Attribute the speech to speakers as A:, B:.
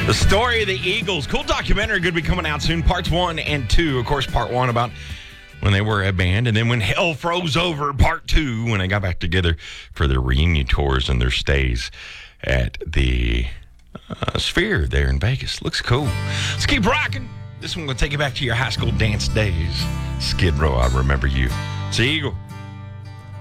A: The story of the Eagles. Cool documentary going to be coming out soon. Parts 1 and 2. Of course, part 1 about when they were a band. And then when hell froze over, part 2, when they got back together for their reunion tours and their stays at the Sphere there in Vegas. Looks cool. Let's keep rocking. This one will take you back to your high school dance days. Skid Row, I remember you. It's the Eagle.